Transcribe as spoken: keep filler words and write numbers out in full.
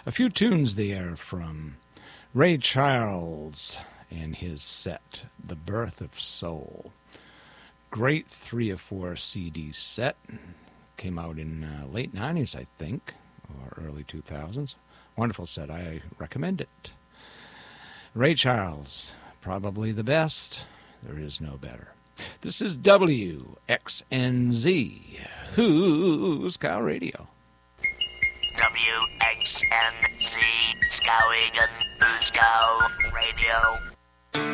A few tunes there from Ray Charles and his set, The Birth of Soul. Great three or four C D set. Came out in uh, late nineties, I think, or early two thousands. Wonderful set. I recommend it. Ray Charles, probably the best. There is no better. This is W X N Z, Who's Cow Radio. W X N Z, Skowhegan, Who's Cow Radio.